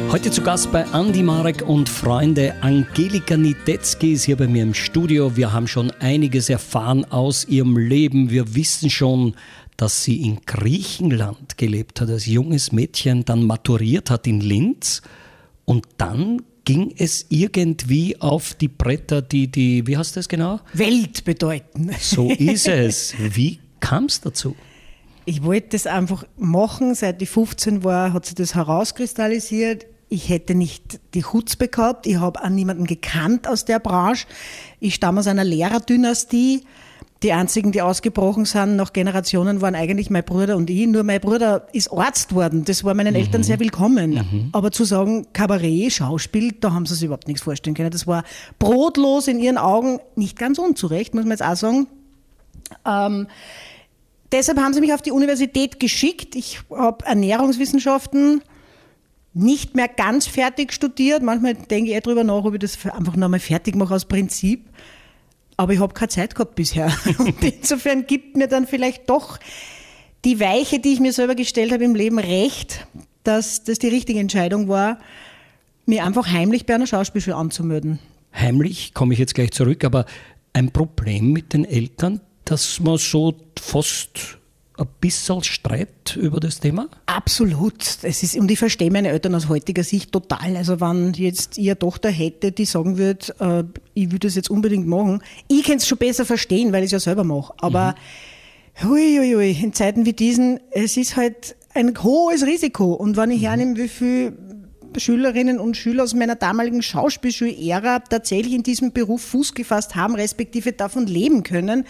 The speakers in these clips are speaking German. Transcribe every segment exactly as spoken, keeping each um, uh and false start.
Heute zu Gast bei Andi Marek und Freunde. Angelika Nidetzky ist hier bei mir im Studio. Wir haben schon einiges erfahren aus ihrem Leben. Wir wissen schon, dass sie in Griechenland gelebt hat als junges Mädchen, dann maturiert hat in Linz und dann ging es irgendwie auf die Bretter, die, die wie heißt das genau? Welt bedeuten. So ist es. Wie kam es dazu? Ich wollte das einfach machen. Seit ich fünfzehn war, hat sich das herauskristallisiert. Ich hätte nicht die Chutzpe gehabt. Ich habe auch niemanden gekannt aus der Branche. Ich stamme aus einer Lehrerdynastie. Die einzigen, die ausgebrochen sind nach Generationen, waren eigentlich mein Bruder und ich. Nur mein Bruder ist Arzt worden. Das war meinen mhm. Eltern sehr willkommen. Mhm. Aber zu sagen, Kabarett, Schauspiel, da haben sie sich überhaupt nichts vorstellen können. Das war brotlos in ihren Augen. Nicht ganz unzurecht, muss man jetzt auch sagen. Ähm, deshalb haben sie mich auf die Universität geschickt. Ich habe Ernährungswissenschaften nicht mehr ganz fertig studiert. Manchmal denke ich eher drüber nach, ob ich das einfach noch mal fertig mache aus Prinzip. Aber ich habe keine Zeit gehabt bisher. Und insofern gibt mir dann vielleicht doch die Weiche, die ich mir selber gestellt habe im Leben, recht, dass das die richtige Entscheidung war, mir einfach heimlich bei einer Schauspielschule anzumelden. Heimlich, komme ich jetzt gleich zurück, aber ein Problem mit den Eltern, dass man so fast ein bisschen Streit über das Thema? Absolut. Es ist, und ich verstehe meine Eltern aus heutiger Sicht total. Also wenn jetzt ihre Tochter hätte, die sagen würde, äh, ich würde das jetzt unbedingt machen, ich kann es schon besser verstehen, weil ich es ja selber mache. Aber mhm. hui, hui, hui, in Zeiten wie diesen, es ist halt ein hohes Risiko. Und wenn ich mhm. hernehme, wie viele Schülerinnen und Schüler aus meiner damaligen Schauspielschul-Ära tatsächlich in diesem Beruf Fuß gefasst haben, respektive davon leben können,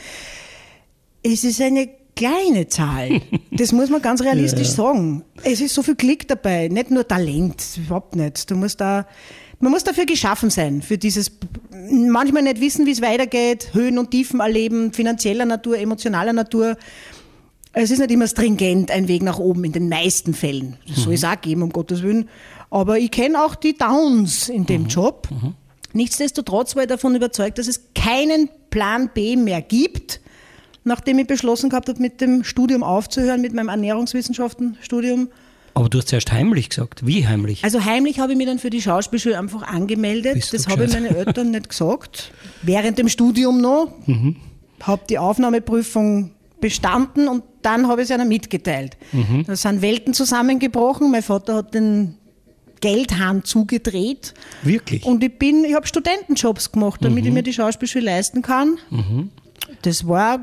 es ist eine kleine Zahl. Das muss man ganz realistisch ja. sagen. Es ist so viel Glück dabei, nicht nur Talent, überhaupt nicht. Du musst da, man muss dafür geschaffen sein, für dieses manchmal nicht wissen, wie es weitergeht, Höhen und Tiefen erleben, finanzieller Natur, emotionaler Natur. Es ist nicht immer stringent ein Weg nach oben, in den meisten Fällen. Das mhm. soll es auch geben, um Gottes Willen. Aber ich kenne auch die Downs in dem mhm. Job. Mhm. Nichtsdestotrotz war ich davon überzeugt, dass es keinen Plan B mehr gibt, nachdem ich beschlossen gehabt habe, mit dem Studium aufzuhören, mit meinem Ernährungswissenschaften-Studium. Aber du hast zuerst heimlich gesagt. Wie heimlich? Also heimlich habe ich mich dann für die Schauspielschule einfach angemeldet. Bist das habe ich meinen Eltern nicht gesagt. Während dem Studium noch. Mhm. Habe die Aufnahmeprüfung bestanden und dann habe ich es einer mitgeteilt. Mhm. Da sind Welten zusammengebrochen. Mein Vater hat den Geldhahn zugedreht. Wirklich? Und ich bin, ich habe Studentenjobs gemacht, damit mhm. ich mir die Schauspielschule leisten kann. Mhm. Das war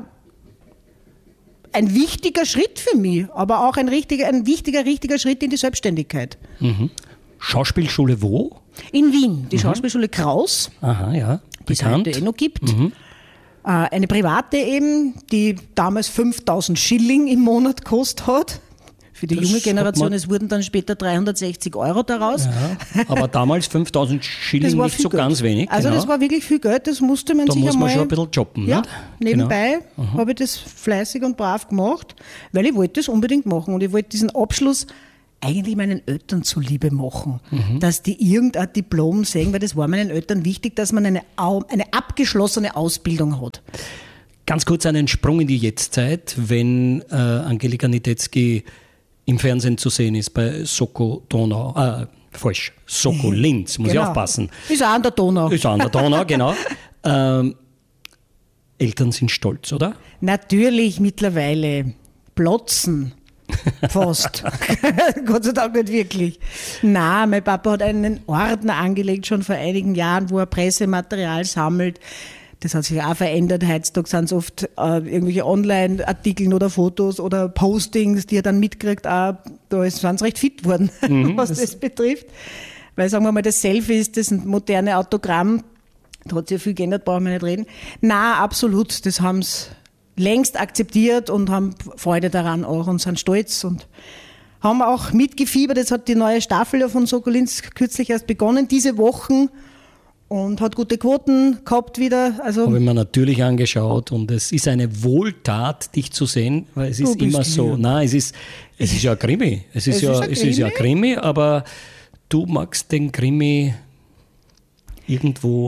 ein wichtiger Schritt für mich, aber auch ein, richtiger, ein wichtiger, richtiger Schritt in die Selbstständigkeit. Mhm. Schauspielschule wo? In Wien, die mhm. Schauspielschule Kraus, Aha, ja. die es heute eh noch gibt. Mhm. Eine private eben, die damals fünftausend Schilling im Monat gekostet hat. Für die das junge Generation, es wurden dann später dreihundertsechzig Euro daraus. Ja, aber damals fünftausend Schilling nicht so Geld. Ganz wenig. Also genau. Das war wirklich viel Geld, das musste man da sich muss einmal... man schon ein bisschen jobben. Ja, nicht? nebenbei genau. habe ich das fleißig und brav gemacht, weil ich wollte das unbedingt machen und ich wollte diesen Abschluss eigentlich meinen Eltern zuliebe machen, mhm. dass die irgendein Diplom sehen, weil das war meinen Eltern wichtig, dass man eine, eine abgeschlossene Ausbildung hat. Ganz kurz einen Sprung in die Jetztzeit, wenn äh, Angelika Nidetzky im Fernsehen zu sehen ist bei Soko Donau, äh, falsch, Soko Linz, muss genau. ich aufpassen. Ist auch an der Donau. Ist auch an der Donau, genau. Ähm, Eltern sind stolz, oder? Natürlich mittlerweile. Plotzen. Fast. Gott sei Dank nicht wirklich. Nein, mein Papa hat einen Ordner angelegt, schon vor einigen Jahren, wo er Pressematerial sammelt. Das hat sich auch verändert. Heutzutage sind es oft äh, irgendwelche Online-Artikel oder Fotos oder Postings, die er dann mitkriegt. Auch, da sind sie recht fit worden, mhm, was das, das betrifft. Weil, sagen wir mal, das Selfie ist das moderne Autogramm. Da hat sich ja viel geändert, brauchen wir nicht reden. Nein, absolut. Das haben sie längst akzeptiert und haben Freude daran auch und sind stolz und haben auch mitgefiebert. Jetzt hat die neue Staffel von Soko Linz kürzlich erst begonnen, diese Wochen. Und hat gute Quoten gehabt wieder. Also habe ich mir natürlich angeschaut und es ist eine Wohltat, dich zu sehen, weil es ist immer so, hier. Nein, es ist, es ist ja ein Krimi. Es ist, es ja, ist es ist ja ein Krimi, aber du magst den Krimi irgendwo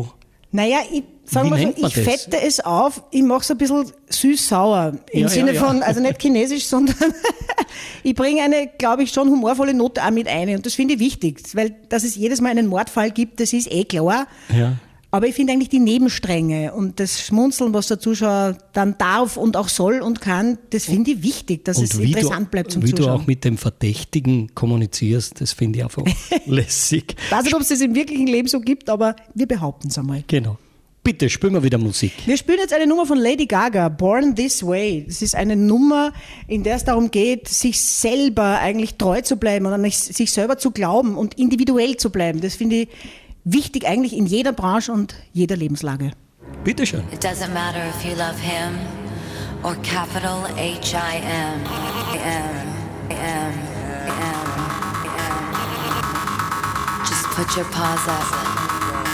Naja, ich sag Wie mal so, nennt man ich das? fette es auf, ich mache es ein bisschen süß-sauer. Im Ja, Sinne ja, ja. von, also nicht chinesisch, sondern ich bringe eine, glaube ich, schon humorvolle Note auch mit ein. Und das finde ich wichtig, weil dass es jedes Mal einen Mordfall gibt, das ist eh klar. Ja. Aber ich finde eigentlich die Nebenstränge und das Schmunzeln, was der Zuschauer dann darf und auch soll und kann, das finde ich wichtig, dass es Und wie interessant du, bleibt zum wie du Zuschauen. auch mit dem Verdächtigen kommunizierst, das finde ich einfach lässig. Ich weiß nicht, ob es das im wirklichen Leben so gibt, aber wir behaupten es einmal. Genau. Bitte, spielen wir wieder Musik. Wir spielen jetzt eine Nummer von Lady Gaga, Born This Way. Das ist eine Nummer, in der es darum geht, sich selber eigentlich treu zu bleiben und an sich selber zu glauben und individuell zu bleiben. Das finde ich wichtig eigentlich in jeder Branche und jeder Lebenslage. Bitte schön. It doesn't matter if you love him or capital H I M. M, M, M, M. Just put your paws up.